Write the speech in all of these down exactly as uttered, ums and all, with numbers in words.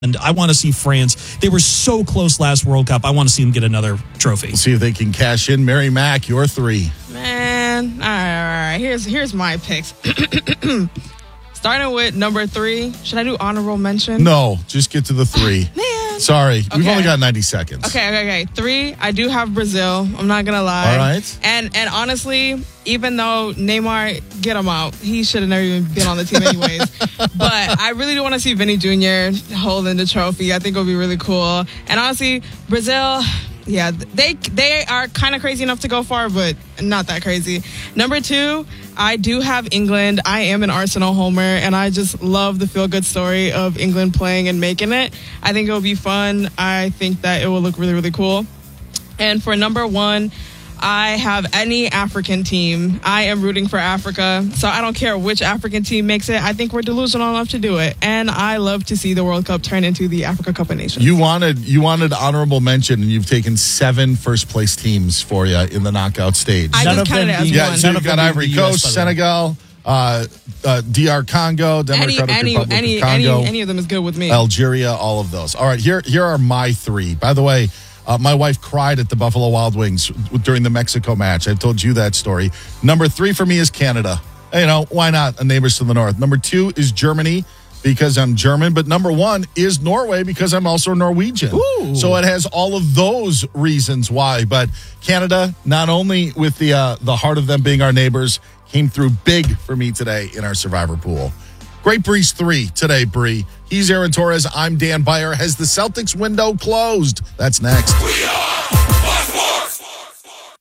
And I want to see France. They were so close last World Cup. I want to see them get another trophy. We'll see if they can cash in. Mary Mack, your three. Man, all right, all right. Here's here's my picks. Starting with number three. Should I do honorable mention? No, just get to the three. Man. Sorry, Okay. we've only got ninety seconds. Okay, okay, okay. Three, I do have Brazil. I'm not going to lie. All right. And and honestly, even though Neymar, get him out. He should have never even been on the team anyways. But I really do want to see Vinny Junior holding the trophy. I think it would be really cool. And honestly, Brazil, yeah, they they are kind of crazy enough to go far, but not that crazy. Number two, I do have England. I am an Arsenal homer, and I just love the feel-good story of England playing and making it. I think it will be fun. I think that it will look really, really cool. And for number one, I have any African team. I am rooting for Africa, so I don't care which African team makes it. I think we're delusional enough to do it, and I love to see the World Cup turn into the Africa Cup of Nations. You wanted you wanted honorable mention, and you've taken seven first-place teams for you in the knockout stage. I None just of counted it them as being- yeah, one. so None you've of got them Ivory being the U S, Coast, by the way. Senegal, uh, uh, D R Congo, any, Democratic any, Republic any, of Congo, any, any of them is good with me. Algeria, all of those. All right, here here are my three. By the way, uh, my wife cried at the Buffalo Wild Wings during the Mexico match. I've told you that story. Number three for me is Canada. You know, why not? A neighbors to the north. Number two is Germany because I'm German. But number one is Norway because I'm also Norwegian. Ooh. So it has all of those reasons why. But Canada, not only with the uh, the heart of them being our neighbors, came through big for me today in our Survivor pool. Great Breeze three today, Bree. He's Aaron Torres. I'm Dan Beyer. Has the Celtics window closed? That's next. We are Fox Sports.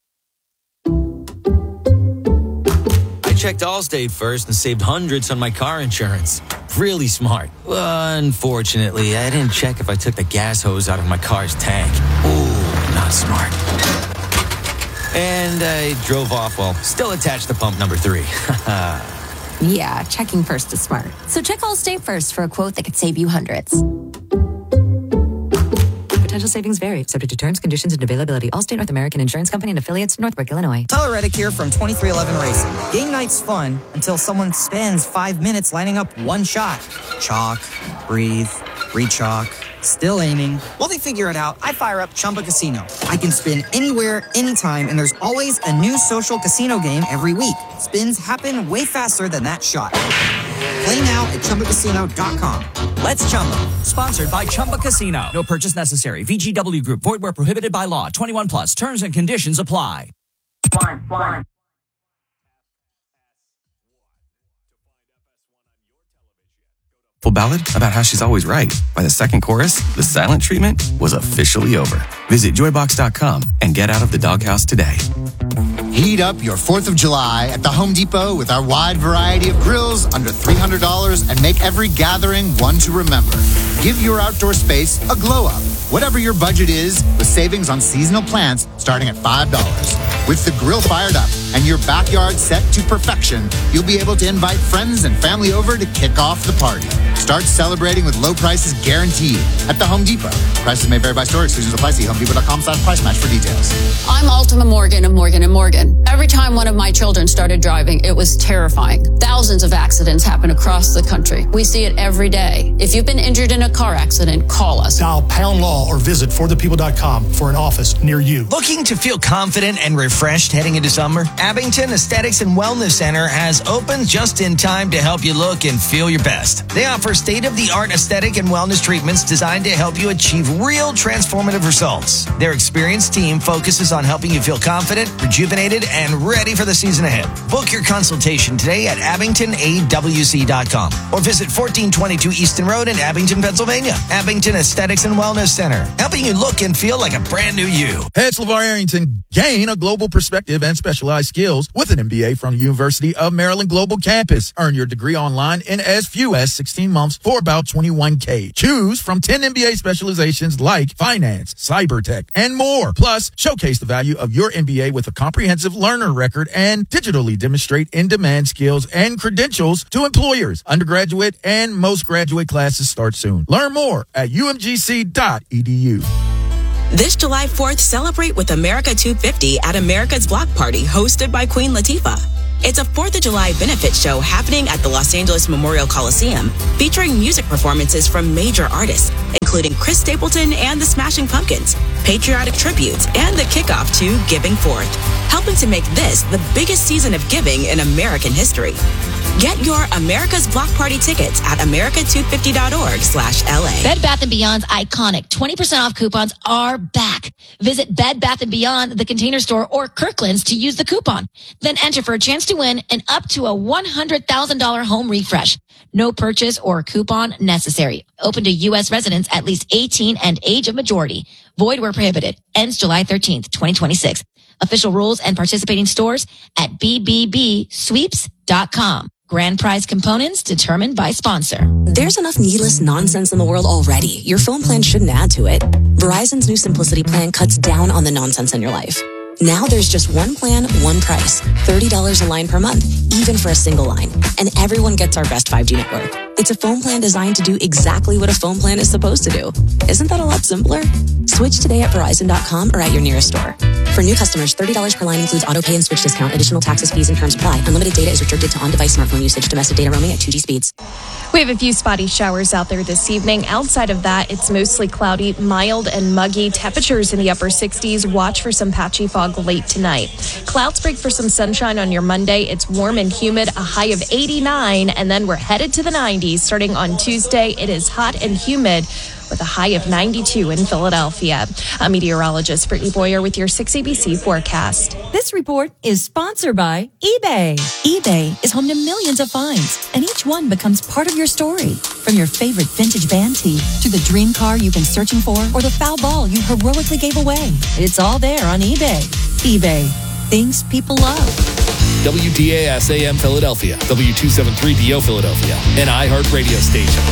I checked Allstate first and saved hundreds on my car insurance. Really smart. Unfortunately, I didn't check if I took the gas hose out of my car's tank. Ooh, not smart. And I drove off while still attached to pump number three. Yeah, checking first is smart. So check Allstate first for a quote that could save you hundreds. Potential savings vary, subject to terms, conditions, and availability. Allstate North American Insurance Company and affiliates, Northbrook, Illinois. Tyler Reddick here from twenty-three eleven Racing. Game night's fun until someone spends five minutes lining up one shot. Chalk, breathe, re-chalk, still aiming. While they figure it out, I fire up Chumba Casino. I can spin anywhere, anytime, and there's always a new social casino game every week. Spins happen way faster than that shot. Play now at Chumba Casino dot com. Let's Chumba. Sponsored by Chumba Casino. No purchase necessary. V G W Group. Void where prohibited by law. twenty-one plus. Terms and conditions apply. One, one. Full ballad about how she's always right. By the second chorus, the silent treatment was officially over. Visit joy box dot com and get out of the doghouse today. Heat up your fourth of July at the Home Depot with our wide variety of grills under three hundred dollars and make every gathering one to remember. Give your outdoor space a glow up. Whatever your budget is, with savings on seasonal plants starting at five dollars. With the grill fired up and your backyard set to perfection, you'll be able to invite friends and family over to kick off the party. Start celebrating with low prices guaranteed at the Home Depot. Prices may vary by store. Exclusions apply. See home depot dot com slash price match for details. I'm Ultima Morgan of Morgan and Morgan. Every time one of my children started driving, it was terrifying. Thousands of accidents happen across the country. We see it every day. If you've been injured in a car accident, call us. Dial Pound Law or visit for the people dot com for an office near you. Looking to feel confident and refreshed heading into summer? Abington Aesthetics and Wellness Center has opened just in time to help you look and feel your best. They offer state-of-the-art aesthetic and wellness treatments designed to help you achieve real transformative results. Their experienced team focuses on helping you feel confident, rejuvenated, and ready for the season ahead. Book your consultation today at abington a w c dot com or visit fourteen twenty-two Easton Road in Abington, Pennsylvania. Abington Aesthetics and Wellness Center, helping you look and feel like a brand new you. Head LeVar Arrington, gain a global perspective and specialized skills with an M B A from the University of Maryland Global Campus. Earn your degree online in as few as sixteen months for about twenty-one K. Choose from ten M B A specializations like finance, cyber tech, and more. Plus, showcase the value of your M B A with a comprehensive learner record and digitally demonstrate in-demand skills and credentials to employers. Undergraduate and most graduate classes start soon. Learn more at u m g c dot e d u. This July fourth, celebrate with America two fifty at America's Block Party, hosted by Queen Latifah. It's a fourth of July benefit show happening at the Los Angeles Memorial Coliseum, featuring music performances from major artists, including Chris Stapleton and the Smashing Pumpkins, patriotic tributes, and the kickoff to Giving Forth, helping to make this the biggest season of giving in American history. Get your America's Block Party tickets at america two fifty dot org slash L A. Bed Bath and Beyond's iconic twenty percent off coupons are back. Visit Bed Bath and Beyond, the Container Store, or Kirkland's to use the coupon. Then enter for a chance to win an up to a one hundred thousand dollars home refresh. No purchase or coupon necessary. Open to U S residents at least eighteen and age of majority. Void where prohibited. Ends July thirteenth, twenty twenty-six. Official rules and participating stores at b b b sweeps dot com. Grand prize components determined by sponsor. There's enough needless nonsense in the world already. Your phone plan shouldn't add to it. Verizon's new Simplicity plan cuts down on the nonsense in your life. Now there's just one plan, one price. thirty dollars a line per month, even for a single line. And everyone gets our best five G network. It's a phone plan designed to do exactly what a phone plan is supposed to do. Isn't that a lot simpler? Switch today at Verizon dot com or at your nearest store. For new customers, thirty dollars per line includes auto pay and switch discount. Additional taxes, fees, and terms apply. Unlimited data is restricted to on-device smartphone usage. Domestic data roaming at two G speeds. We have a few spotty showers out there this evening. Outside of that, it's mostly cloudy, mild and muggy. Temperatures in the upper sixties. Watch for some patchy fog late tonight. Clouds break for some sunshine on your Monday. It's warm and humid, a high of eighty-nine, and then we're headed to the nineties. Starting on Tuesday, it is hot and humid with a high of ninety-two in Philadelphia. A meteorologist, Brittany Boyer, with your six A B C forecast. This report is sponsored by eBay. eBay is home to millions of finds, and each one becomes part of your story. From your favorite vintage band tee to the dream car you've been searching for or the foul ball you heroically gave away. It's all there on eBay. eBay. Things people love. W D A S A M Philadelphia, W two seventy-three D O Philadelphia, an iHeart radio station.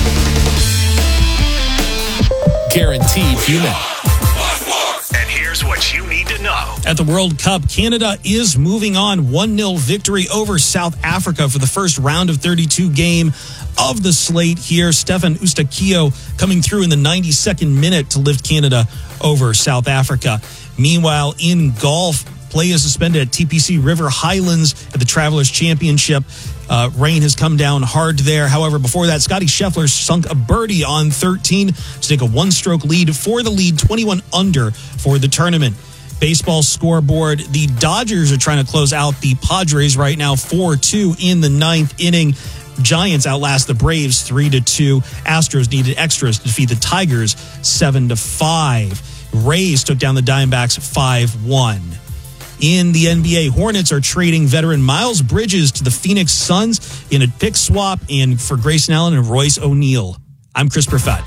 Guaranteed human. And here's what you need to know. At the World Cup, Canada is moving on. one nil victory over South Africa for the first round of thirty-two game of the slate here. Stefan Eustáquio coming through in the ninety-second minute to lift Canada over South Africa. Meanwhile, in golf, play is suspended at T P C River Highlands at the Travelers Championship. Uh, rain has come down hard there. However, before that, Scotty Scheffler sunk a birdie on thirteen to take a one-stroke lead for the lead, twenty-one under for the tournament. Baseball scoreboard, the Dodgers are trying to close out the Padres right now, four two in the ninth inning. Giants outlast the Braves three to two. Astros needed extras to defeat the Tigers seven to five. Rays took down the Diamondbacks five one. In the N B A, Hornets are trading veteran Miles Bridges to the Phoenix Suns in a pick swap and for Grayson Allen and Royce O'Neal. I'm Chris Perfett.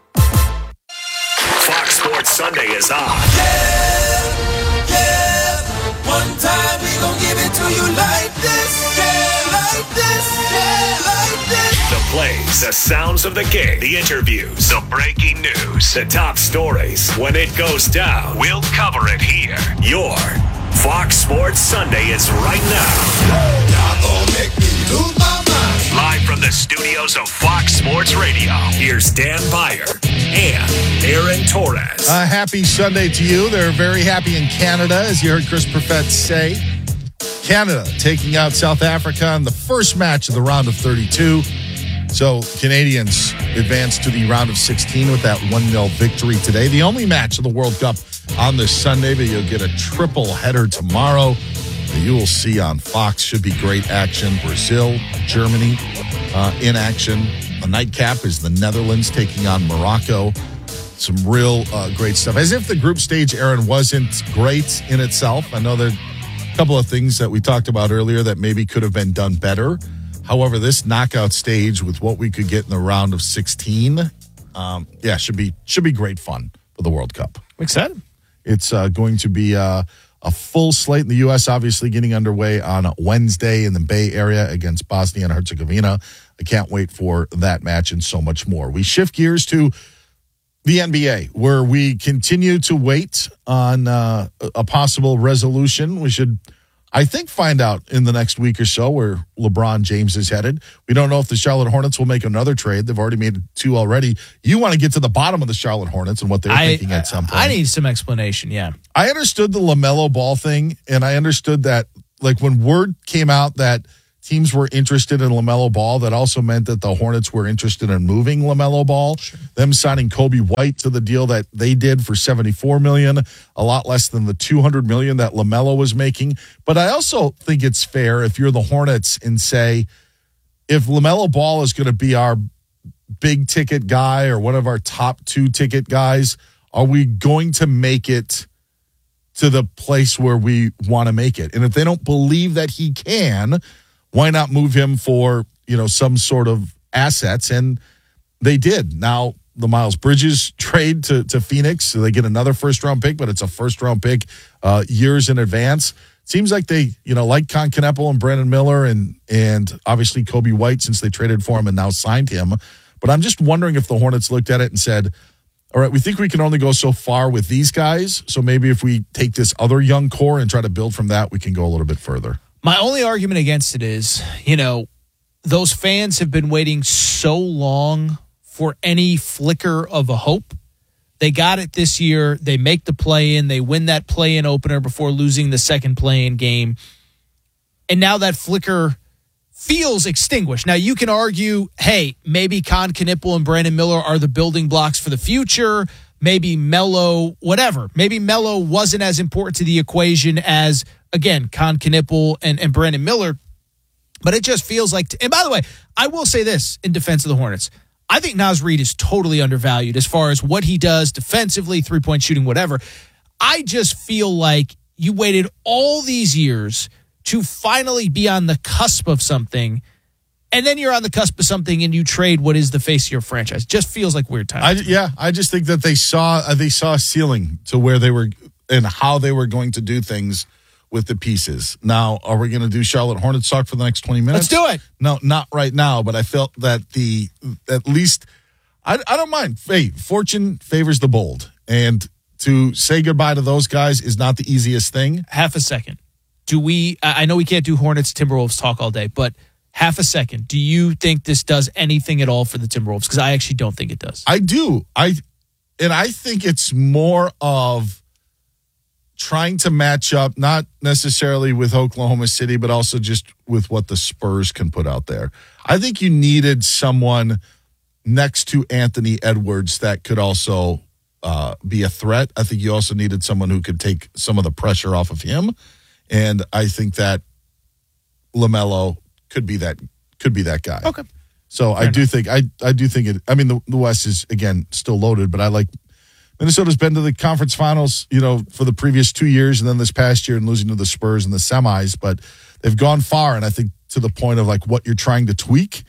Fox Sports Sunday is on. Yeah, yeah. One time we gon' give it to you like this. Yeah, like this. Yeah, like this. The plays, the sounds of the game, the interviews, the breaking news, the top stories. When it goes down, we'll cover it here. Your Fox Sports Sunday is right now. Y'all gon' make me lose my mind. Live from the studios of Fox Sports Radio, here's Dan Beyer and Aaron Torres. A happy Sunday to you. They're very happy in Canada, as you heard Chris Perfett say. Canada taking out South Africa in the first match of the round of thirty-two. So Canadians advance to the round of sixteen with that one nil victory today. The only match of the World Cup on this Sunday, but you'll get a triple header tomorrow that you will see on Fox. Should be great action. Brazil, Germany uh, in action. The nightcap is the Netherlands taking on Morocco. Some real uh, great stuff. As if the group stage, Aaron, wasn't great in itself. I know there are a couple of things that we talked about earlier that maybe could have been done better. However, this knockout stage with what we could get in the round of sixteen, um, yeah, should be should be great fun for the World Cup. I'm excited. It's uh, going to be uh, a full slate in the U S, obviously getting underway on Wednesday in the Bay Area against Bosnia and Herzegovina. I can't wait for that match and so much more. We shift gears to the N B A, where we continue to wait on uh, a possible resolution. We should, I think, find out in the next week or so where LeBron James is headed. We don't know if the Charlotte Hornets will make another trade. They've already made two already. You want to get to the bottom of the Charlotte Hornets and what they're I, thinking at some point. I need some explanation, yeah. I understood the LaMelo Ball thing, and I understood that like when word came out that teams were interested in LaMelo Ball, that also meant that the Hornets were interested in moving LaMelo Ball, sure. them signing Kobe White to the deal that they did for seventy-four million dollars, a lot less than the two hundred million dollars that LaMelo was making. But I also think it's fair if you're the Hornets and say, if LaMelo Ball is going to be our big ticket guy or one of our top two ticket guys, are we going to make it to the place where we want to make it? And if they don't believe that he can, why not move him for, you know, some sort of assets? And they did. Now, the Miles Bridges trade to, to Phoenix, so they get another first-round pick, but it's a first-round pick uh, years in advance. Seems like they, you know, like Con Kneppel and Brandon Miller and and obviously Kobe White, since they traded for him and now signed him. But I'm just wondering if the Hornets looked at it and said, all right, we think we can only go so far with these guys, so maybe if we take this other young core and try to build from that, we can go a little bit further. My only argument against it is, you know, those fans have been waiting so long for any flicker of a hope. They got it this year. They make the play-in. They win that play-in opener before losing the second play-in game. And now that flicker feels extinguished. Now, you can argue, hey, maybe Con Kneppel and Brandon Miller are the building blocks for the future. Maybe Melo, whatever. Maybe Melo wasn't as important to the equation as, again, Con Kneppel and, and Brandon Miller. But it just feels like, and by the way, I will say this in defense of the Hornets. I think Naz Reid is totally undervalued as far as what he does defensively, three-point shooting, whatever. I just feel like you waited all these years to finally be on the cusp of something, and then you're on the cusp of something and you trade what is the face of your franchise. Just feels like weird time. I, yeah, I just think that they saw uh, they saw a ceiling to where they were and how they were going to do things with the pieces. Now, are we going to do Charlotte Hornets talk for the next twenty minutes? Let's do it. No, not right now, but I felt that the, at least, I, I don't mind. Hey, fortune favors the bold. And to say goodbye to those guys is not the easiest thing. Half a second. Do we, I know we can't do Hornets, Timberwolves talk all day, but half a second. Do you think this does anything at all for the Timberwolves? Because I actually don't think it does. I do. I, and I think it's more of trying to match up, not necessarily with Oklahoma City, but also just with what the Spurs can put out there. I think you needed someone next to Anthony Edwards that could also uh, be a threat. I think you also needed someone who could take some of the pressure off of him. And I think that LaMelo could be that could be that guy. Okay. So Fair I do enough. think I I do think it. I mean, the, the West is again still loaded, but I like Minnesota's been to the conference finals, you know, for the previous two years, and then this past year and losing to the Spurs in the semis. But they've gone far, and I think to the point of like what you're trying to tweak.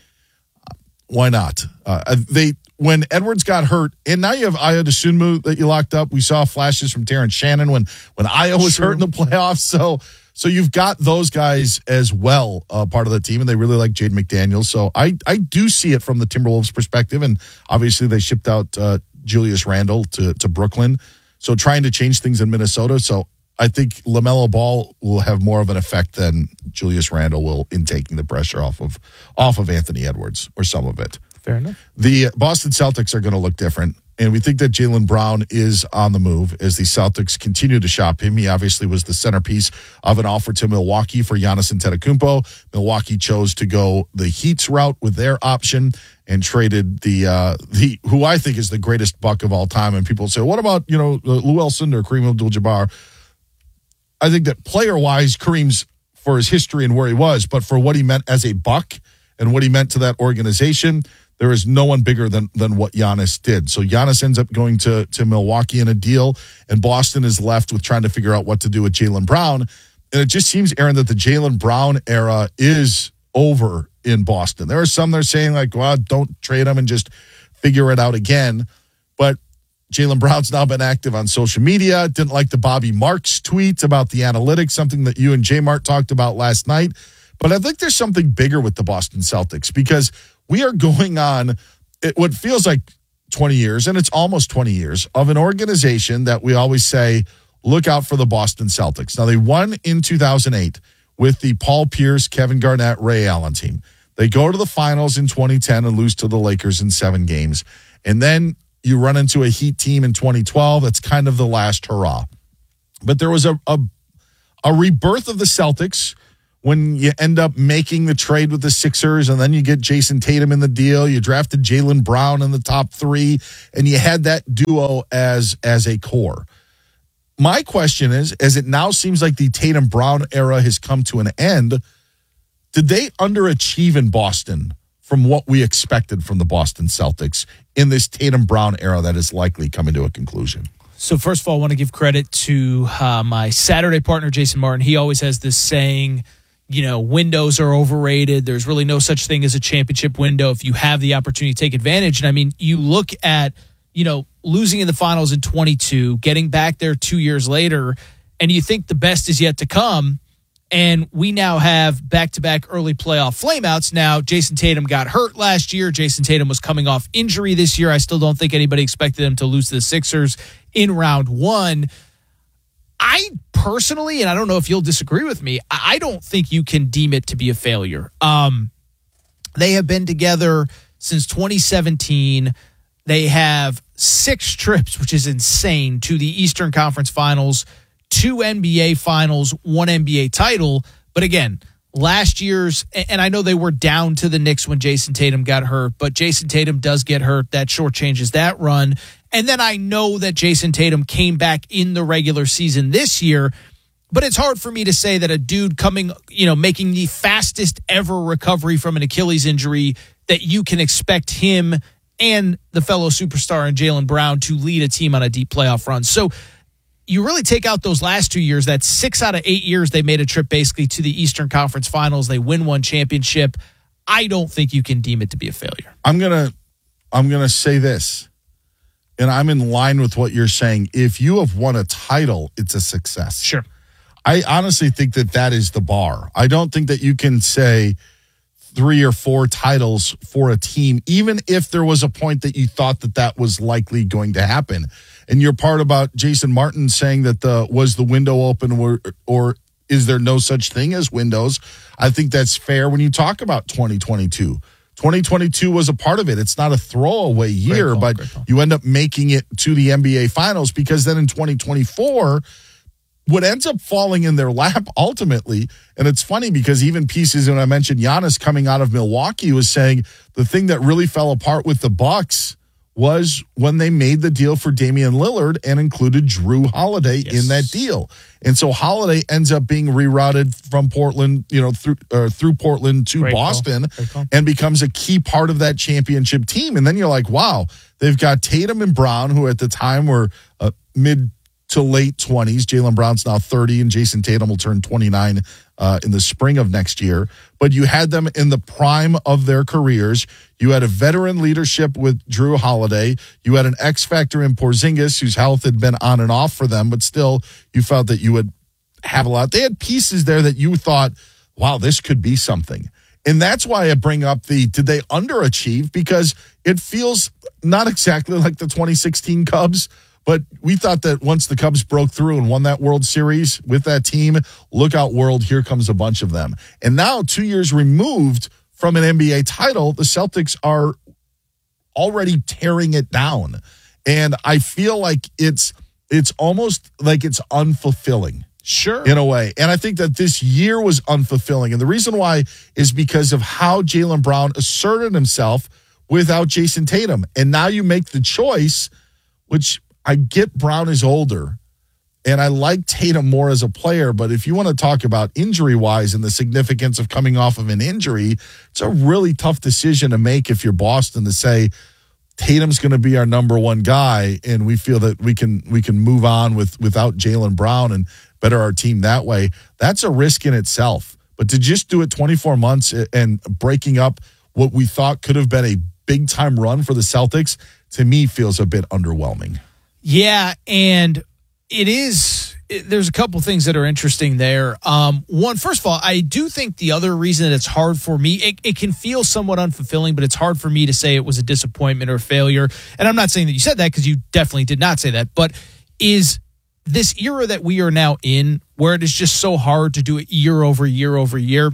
Why not? Uh, they when Edwards got hurt, and now you have Ayo Dosunmu that you locked up. We saw flashes from Terrence Shannon when when Ayo was True. hurt in the playoffs. So so you've got those guys as well, uh, part of the team, and they really like Jaden McDaniels. So I I do see it from the Timberwolves' perspective, and obviously they shipped out uh, Julius Randle to to Brooklyn. So trying to change things in Minnesota. So I think LaMelo Ball will have more of an effect than Julius Randle will in taking the pressure off of off of Anthony Edwards, or some of it. Fair enough. The Boston Celtics are going to look different, and we think that Jaylen Brown is on the move as the Celtics continue to shop him. He obviously was the centerpiece of an offer to Milwaukee for Giannis Antetokounmpo. Milwaukee chose to go the Heat's route with their option and traded the uh, the who I think is the greatest buck of all time. And people say, what about, you know, Lou Wilson or Kareem Abdul-Jabbar? I think that player-wise, Kareem's for his history and where he was, but for what he meant as a buck and what he meant to that organization, there is no one bigger than than what Giannis did. So Giannis ends up going to, to Milwaukee in a deal, and Boston is left with trying to figure out what to do with Jaylen Brown. And it just seems, Aaron, that the Jaylen Brown era is over in Boston. There are some that are saying, like, well, don't trade him and just figure it out again. But Jaylen Brown's now been active on social media. Didn't like the Bobby Marks tweet about the analytics, something that you and J Mart talked about last night. But I think there's something bigger with the Boston Celtics, because we are going on it, what feels like twenty years, and it's almost twenty years, of an organization that we always say, look out for the Boston Celtics. Now, they won in two thousand eight with the Paul Pierce, Kevin Garnett, Ray Allen team. They go to the finals in twenty ten and lose to the Lakers in seven games. And then you run into a Heat team in twenty twelve. That's kind of the last hurrah. But there was a, a, a rebirth of the Celtics when you end up making the trade with the Sixers and then you get Jason Tatum in the deal. You drafted Jaylen Brown in the top three, and you had that duo as, as a core. My question is, as it now seems like the Tatum Brown era has come to an end, did they underachieve in Boston from what we expected from the Boston Celtics in this Tatum Brown era that is likely coming to a conclusion? So first of all, I want to give credit to uh, my Saturday partner, Jason Martin. He always has this saying, you know, windows are overrated. There's really no such thing as a championship window if you have the opportunity to take advantage. And I mean, you look at, you know, losing in the finals in twenty-two, getting back there two years later, and you think the best is yet to come. And we now have back-to-back early playoff flameouts. Now, Jason Tatum got hurt last year. Jason Tatum was coming off injury this year. I still don't think anybody expected him to lose to the Sixers in round one. I personally, and I don't know if you'll disagree with me, I don't think you can deem it to be a failure. Um, they have been together since twenty seventeen. They have six trips, which is insane, to the Eastern Conference Finals, two N B A Finals, one N B A title. But again, last year's, and I know they were down to the Knicks when Jason Tatum got hurt, but Jason Tatum does get hurt. That shortchanges that run. And then I know that Jason Tatum came back in the regular season this year, but it's hard for me to say that a dude coming, you know, making the fastest ever recovery from an Achilles injury, that you can expect him and the fellow superstar in Jaylen Brown to lead a team on a deep playoff run. So you really take out those last two years, that's six out of eight years they made a trip basically to the Eastern Conference Finals. They win one championship. I don't think you can deem it to be a failure. I'm going to I'm going to say this. And I'm in line with what you're saying. If you have won a title, it's a success. Sure. I honestly think that that is the bar. I don't think that you can say three or four titles for a team, even if there was a point that you thought that that was likely going to happen. And your part about Jason Martin saying that the was the window open or, or is there no such thing as windows? I think that's fair when you talk about twenty twenty-two. twenty twenty-two was a part of it. It's not a throwaway year, call, but you end up making it to the N B A Finals because then in twenty twenty-four, what ends up falling in their lap ultimately, and it's funny because even pieces, when I mentioned Giannis coming out of Milwaukee, was saying the thing that really fell apart with the Bucks was when they made the deal for Damian Lillard and included Drew Holiday yes. in that deal. And so Holiday ends up being rerouted from Portland, you know, through uh, through Portland to Great Boston and becomes a key part of that championship team. And then you're like, wow, they've got Tatum and Brown, who at the time were uh, mid to late twenties. Jaylen Brown's now thirty, and Jason Tatum will turn twenty-nine uh, in the spring of next year. But you had them in the prime of their careers. You had a veteran leadership with Drew Holiday. You had an X factor in Porzingis, whose health had been on and off for them, but still you felt that you would have a lot. They had pieces there that you thought, wow, this could be something. And that's why I bring up the, did they underachieve? Because it feels not exactly like the twenty sixteen Cubs, but we thought that once the Cubs broke through and won that World Series with that team, look out world, here comes a bunch of them. And now, two years removed from an N B A title, the Celtics are already tearing it down. And I feel like it's it's almost like it's unfulfilling. Sure. In a way. And I think that this year was unfulfilling. And the reason why is because of how Jaylen Brown asserted himself without Jason Tatum. And now you make the choice, which I get Brown is older, and I like Tatum more as a player, but if you want to talk about injury-wise and the significance of coming off of an injury, it's a really tough decision to make if you're Boston to say, Tatum's going to be our number one guy, and we feel that we can we can move on with without Jaylen Brown and better our team that way. That's a risk in itself. But to just do it twenty-four months and breaking up what we thought could have been a big-time run for the Celtics, to me feels a bit underwhelming. Yeah, and it is, it, there's a couple things that are interesting there. Um, one, first of all, I do think the other reason that it's hard for me, it, it can feel somewhat unfulfilling, but it's hard for me to say it was a disappointment or failure. And I'm not saying that you said that because you definitely did not say that, but is this era that we are now in where it is just so hard to do it year over year over year.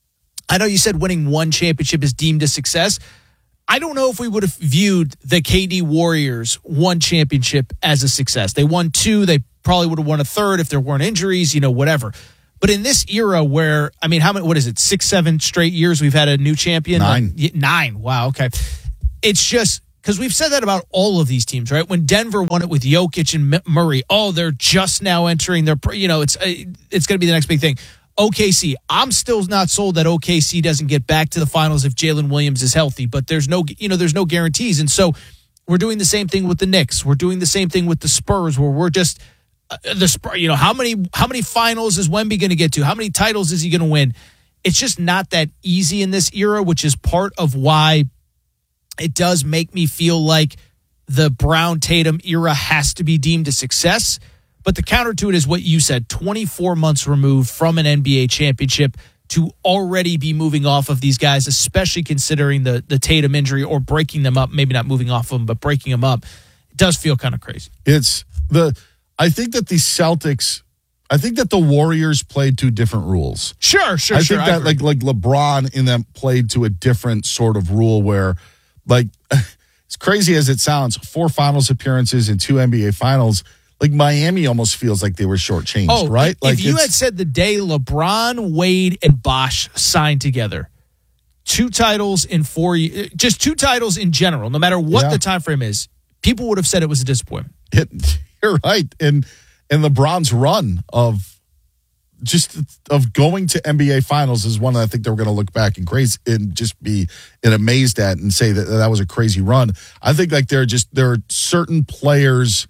I know you said winning one championship is deemed a success. I don't know if we would have viewed the K D Warriors one championship as a success. They won two. They probably would have won a third if there weren't injuries, you know, whatever. But in this era where, I mean, how many, what is it, six, seven straight years we've had a new champion? Nine. Like, nine. Wow, okay. It's just, because we've said that about all of these teams, right? When Denver won it with Jokic and Murray, oh, they're just now entering their, you know, it's it's going to be the next big thing. O K C, I'm still not sold that O K C doesn't get back to the finals if Jalen Williams is healthy, but there's no, you know, there's no guarantees. And so we're doing the same thing with the Knicks. We're doing the same thing with the Spurs, where we're just, uh, the Spurs, you know, how many, how many finals is Wemby going to get to? How many titles is he going to win? It's just not that easy in this era, which is part of why it does make me feel like the Brown Tatum era has to be deemed a success. But the counter to it is what you said, twenty-four months removed from an N B A championship to already be moving off of these guys, especially considering the, the Tatum injury or breaking them up, maybe not moving off of them, but breaking them up. It does feel kind of crazy. It's the, I think that the Celtics, I think that the Warriors played two different rules. Sure, sure, I sure. think that I like, like LeBron in them played to a different sort of rule where, like, as crazy as it sounds, four finals appearances and two N B A finals, like Miami almost feels like they were shortchanged, oh, right? If, like if you had said the day LeBron, Wade, and Bosh signed together, two titles in four years, just two titles in general, no matter what Yeah. the time frame is, people would have said it was a disappointment. It, you're right. And and LeBron's run of just of going to N B A finals is one that I think they're going to look back and crazy and just be and amazed at and say that that was a crazy run. I think like there are just there are certain players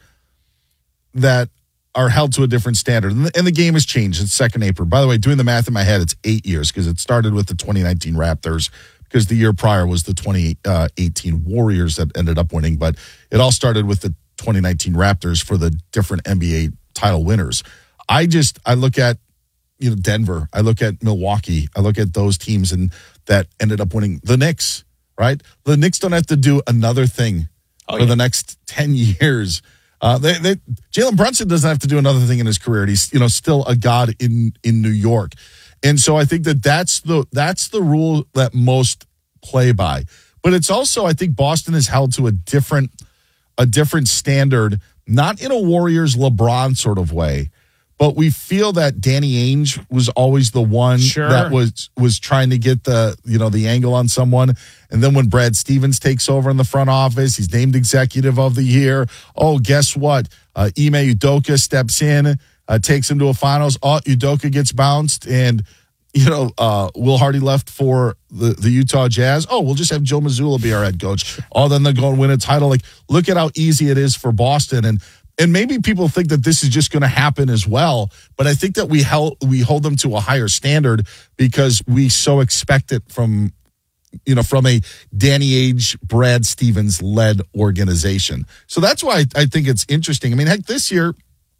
that are held to a different standard. And the, and the game has changed. It's second April. By the way, doing the math in my head, it's eight years because it started with the twenty nineteen Raptors because the year prior was the twenty eighteen Warriors that ended up winning. But it all started with the twenty nineteen Raptors for the different N B A title winners. I just, I look at, you know, Denver. I look at Milwaukee. I look at those teams and that ended up winning. The Knicks, right? The Knicks don't have to do another thing Oh, for yeah. the next ten years. Uh, they, they, Jalen Brunson doesn't have to do another thing in his career. He's, you know, still a god in, in New York. And so I think that that's the, that's the rule that most play by. But it's also, I think Boston is held to a different, a different standard, not in a Warriors LeBron sort of way, but we feel that Danny Ainge was always the one Sure. that was was trying to get the, you know, the angle on someone. And then when Brad Stevens takes over in the front office, he's named executive of the year. Oh, guess what? Uh, Ime Udoka steps in, uh, takes him to a finals. Oh, Udoka gets bounced, and you know, uh, Will Hardy left for the, the Utah Jazz. Oh, we'll just have Joe Mazzulla be our head coach. Oh, then they'll go and win a title. Like, look at how easy it is for Boston. And and maybe people think that this is just going to happen as well. But I think that we held, we hold them to a higher standard because we so expect it from, you know, from a Danny Ainge, Brad Stevens led organization. So that's why I, I think it's interesting. I mean, heck, this year,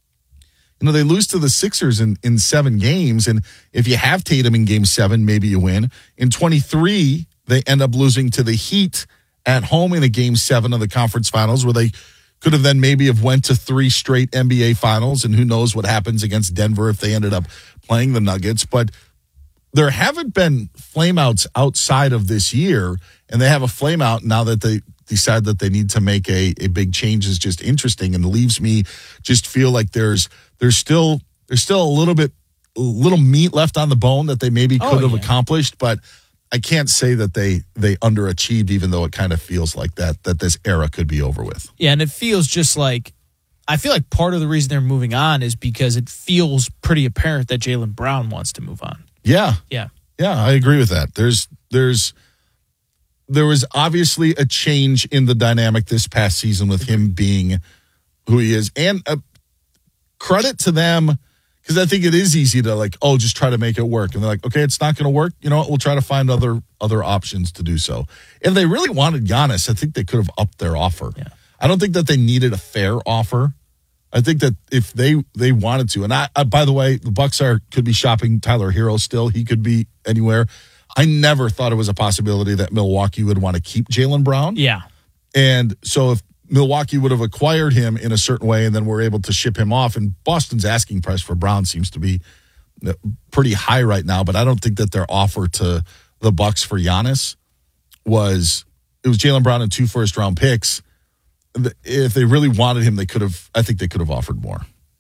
you know, they lose to the Sixers in, in seven games. And if you have Tatum in game seven, maybe you win. In twenty-three, they end up losing to the Heat at home in a game seven of the conference finals where they could have then maybe have went to three straight N B A finals. And who knows what happens against Denver if they ended up playing the Nuggets. But there haven't been flameouts outside of this year. And they have a flameout now that they decide that they need to make a, a big change is just interesting and leaves me just feel like there's there's still there's still a little bit a little meat left on the bone that they maybe could Oh, have yeah. accomplished, but I can't say that they they underachieved, even though it kind of feels like that that this era could be over with. Yeah, and it feels just like, I feel like part of the reason they're moving on is because it feels pretty apparent that Jaylen Brown wants to move on. Yeah, Yeah. yeah, I agree with that. There's there's there was obviously a change in the dynamic this past season with him being who he is, and uh, credit to them. Because I think it is easy to like, oh, just try to make it work. And they're like, okay, it's not going to work. You know what? We'll try to find other other options to do so. If they really wanted Giannis, I think they could have upped their offer. Yeah. I don't think that they needed a fair offer. I think that if they they wanted to, and I, I by the way, the Bucks are could be shopping Tyler Hero still. He could be anywhere. I never thought it was a possibility that Milwaukee would want to keep Jaylen Brown. Yeah. And so if Milwaukee would have acquired him in a certain way and then were able to ship him off. And Boston's asking price for Brown seems to be pretty high right now, but I don't think that their offer to the Bucks for Giannis was, it was Jaylen Brown and two first round picks. If they really wanted him, they could have, I think they could have offered more.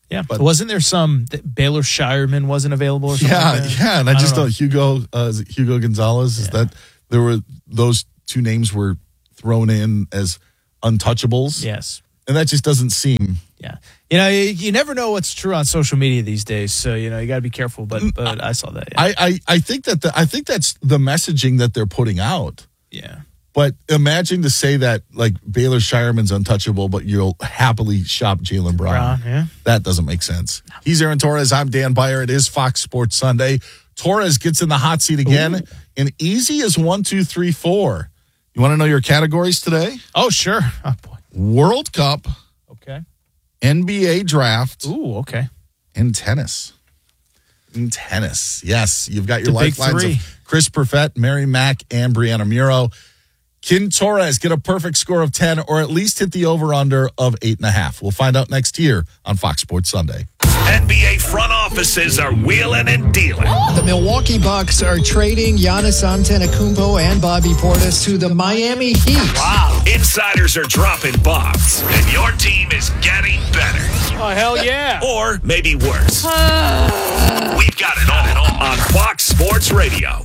Yeah, But- wasn't there some that Baylor Shireman wasn't available or something? Yeah, like that? yeah. And I, I just don't thought Hugo, uh, is it Hugo Gonzalez, is that there were those two names were thrown in as untouchables. Yes. And that just doesn't seem. Yeah. You know, you, you never know what's true on social media these days. So, you know, you got to be careful. But but I saw that. Yeah. I, I, I think that the, I think that's the messaging that they're putting out. Yeah. But imagine to say that like Baylor Shireman's untouchable, but you'll happily shop Jaylen Brown. Brown, yeah. That doesn't make sense. He's Aaron Torres. I'm Dan Beyer. It is Fox Sports Sunday. Torres gets in the hot seat again. Ooh. And easy as one, two, three, four. You want to know your categories today? Oh, sure. Oh, boy. World Cup, Okay. N B A draft, Ooh, okay. and tennis. In tennis. Yes. You've got your The big lifelines three. of Chris Perfett, Mary Mack, and Brianna Muro. Can Torres get a perfect score of ten or at least hit the over-under of eight and a half? We'll find out next year on Fox Sports Sunday. N B A front offices are wheeling and dealing. The Milwaukee Bucks are trading Giannis Antetokounmpo and Bobby Portis to the Miami Heat. Wow. Insiders are dropping bombs, and your team is getting better. Oh, hell yeah. Or maybe worse. We've got it all on Fox Sports Radio.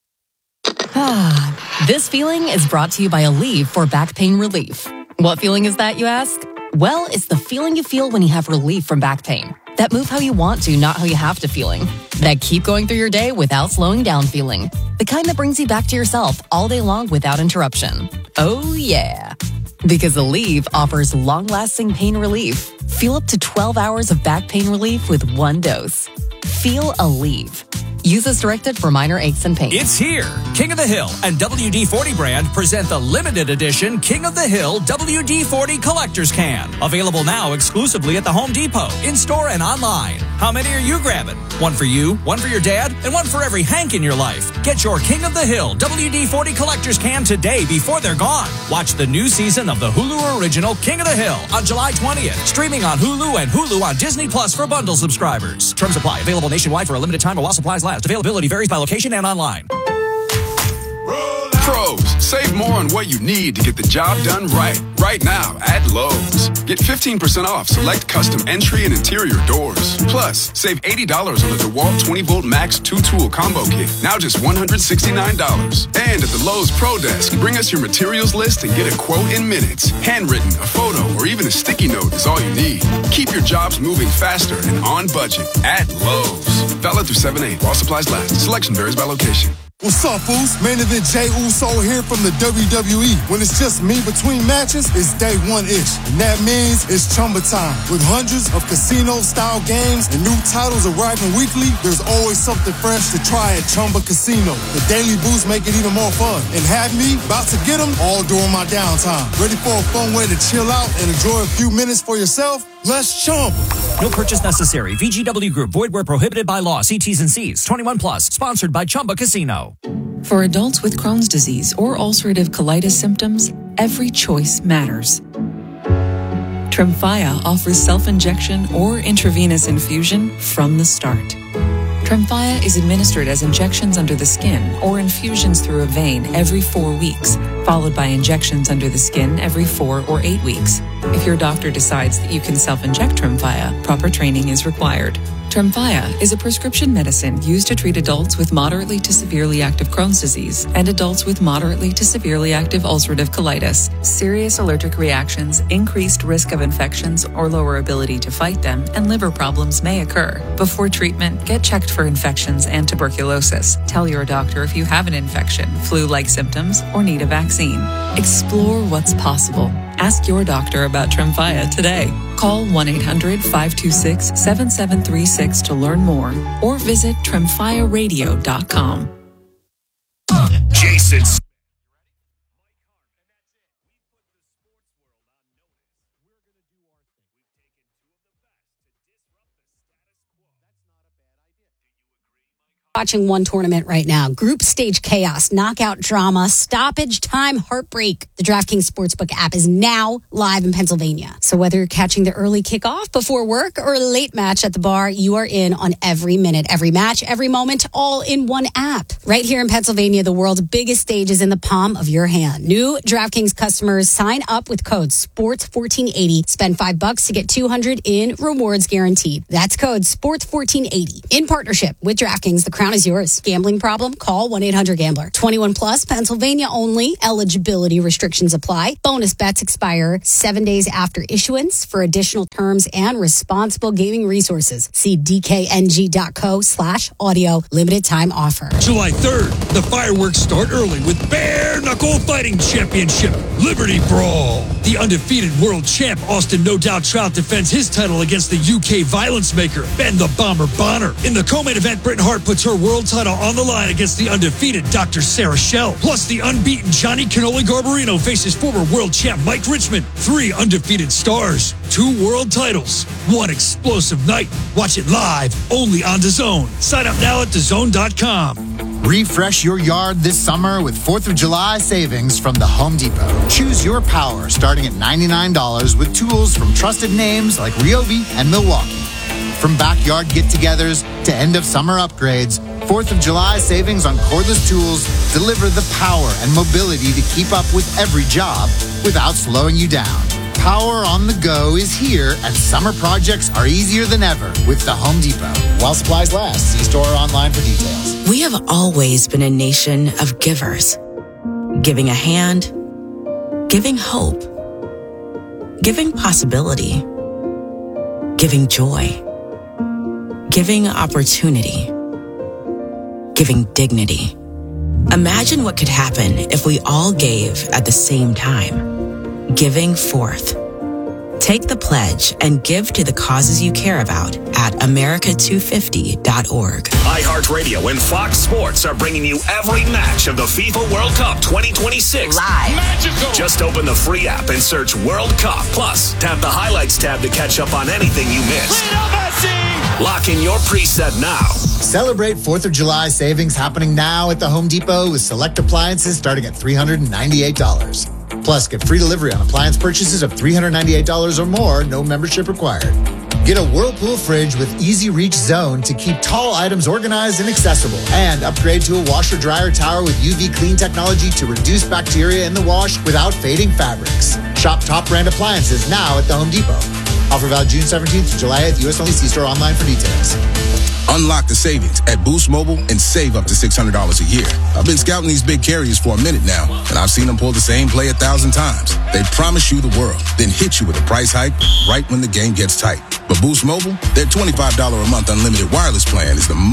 This feeling is brought to you by Aleve for back pain relief. What feeling is that, you ask? Well, it's the feeling you feel when you have relief from back pain. That move how you want to, not how you have to feeling. That keep going through your day without slowing down feeling. The kind that brings you back to yourself all day long without interruption. Oh, yeah. Because Aleve offers long-lasting pain relief. Feel up to twelve hours of back pain relief with one dose. Feel Aleve. Use as directed for minor aches and pains. It's here. King of the Hill and W D forty brand present the limited edition King of the Hill W D forty Collector's Can. Available now exclusively at the Home Depot, in-store and online. How many are you grabbing? One for you, one for your dad, and one for every Hank in your life. Get your King of the Hill W D forty Collector's Can today before they're gone. Watch the new season of the Hulu original King of the Hill on July twentieth. Streaming on Hulu and Hulu on Disney Plus for bundle subscribers. Terms apply. Available nationwide for a limited time while supplies last. Availability varies by location and online. Pros, save more on what you need to get the job done right. Right now at Lowe's. Get fifteen percent off select custom entry and interior doors. Plus, save eighty dollars on the DeWalt twenty volt Max two tool combo kit. Now just one hundred sixty-nine dollars. And at the Lowe's Pro Desk, bring us your materials list and get a quote in minutes. Handwritten, a photo, or even a sticky note is all you need. Keep your jobs moving faster and on budget at Lowe's. Valid through seven eight while supplies last. Selection varies by location. What's up, Foos? Main event Jey Uso here from the W W E. When it's just me between matches, it's day one-ish. And that means it's Chumba time. With hundreds of casino-style games and new titles arriving weekly, there's always something fresh to try at Chumba Casino. The daily boosts make it even more fun. And have me about to get them all during my downtime. Ready for a fun way to chill out and enjoy a few minutes for yourself? Let's Chumba. No purchase necessary. V G W Group. Void where prohibited by law. See T's and C's. twenty-one plus. Sponsored by Chumba Casino. For adults with Crohn's disease or ulcerative colitis symptoms, every choice matters. Tremfya offers self-injection or intravenous infusion from the start. Tremfya is administered as injections under the skin or infusions through a vein every four weeks, followed by injections under the skin every four or eight weeks. If your doctor decides that you can self-inject Tremfya, proper training is required. Tremfya is a prescription medicine used to treat adults with moderately to severely active Crohn's disease and adults with moderately to severely active ulcerative colitis. Serious allergic reactions, increased risk of infections or lower ability to fight them, and liver problems may occur. Before treatment, get checked for infections and tuberculosis. Tell your doctor if you have an infection, flu-like symptoms, or need a vaccine. Explore what's possible. Ask your doctor about Tremfya today. Call one eight hundred five two six seven seven three six to learn more or visit tremfya radio dot com. Jason. watching one tournament right now. Group stage chaos, knockout drama, stoppage time, heartbreak. The DraftKings Sportsbook app is now live in Pennsylvania. So whether you're catching the early kickoff before work or a late match at the bar, you are in on every minute, every match, every moment, all in one app. Right here in Pennsylvania, the world's biggest stage is in the palm of your hand. New DraftKings customers sign up with code sports fourteen eighty. Spend five bucks to get two hundred in rewards guaranteed. That's code sports fourteen eighty. In partnership with DraftKings, the crown is yours. Gambling problem? Call one eight hundred gambler. twenty-one plus, Pennsylvania only. Eligibility restrictions apply. Bonus bets expire seven days after issuance. For additional terms and responsible gaming resources, see dkng.co slash audio. Limited time offer. July third, the fireworks start early with Bare Knuckle Fighting Championship Liberty Brawl. The undefeated world champ Austin No Doubt Trout defends his title against the U K violence maker Ben the Bomber Bonner. In the co-main event, Britain Hart puts her world title on the line against the undefeated Doctor Sarah Schell. Plus, the unbeaten Johnny Cannoli Garbarino faces former world champ Mike Richmond. Three undefeated stars, two world titles, one explosive night. Watch it live only on DAZN. Sign up now at D A Z N dot com. Refresh your yard this summer with fourth of July savings from the Home Depot. Choose your power starting at ninety-nine dollars with tools from trusted names like Ryobi and Milwaukee. From backyard get-togethers to end-of-summer upgrades, fourth of July savings on cordless tools deliver the power and mobility to keep up with every job without slowing you down. Power on the go is here, and summer projects are easier than ever with the Home Depot. While supplies last, see store or online for details. We have always been a nation of givers. Giving a hand, giving hope, giving possibility, giving joy, giving opportunity, giving dignity. Imagine what could happen if we all gave at the same time. Giving forth. Take the pledge and give to the causes you care about at America two fifty dot org. iHeartRadio and Fox Sports are bringing you every match of the FIFA World Cup twenty twenty-six. Live. Magical. Just open the free app and search World Cup. Plus, tap the highlights tab to catch up on anything you missed. Lock in your preset now. Celebrate fourth of July savings happening now at the Home Depot with select appliances starting at three hundred ninety-eight dollars. Plus, get free delivery on appliance purchases of three hundred ninety-eight dollars or more, no membership required. Get a Whirlpool fridge with Easy Reach Zone to keep tall items organized and accessible. And upgrade to a washer-dryer tower with U V clean technology to reduce bacteria in the wash without fading fabrics. Shop top brand appliances now at the Home Depot. Offer valid June seventeenth to July eighth, U S only. See store online for details. Unlock the savings at Boost Mobile and save up to six hundred dollars a year. I've been scouting these big carriers for a minute now, and I've seen them pull the same play a thousand times. They promise you the world, then hit you with a price hike right when the game gets tight. But Boost Mobile, their twenty-five dollars a month unlimited wireless plan is the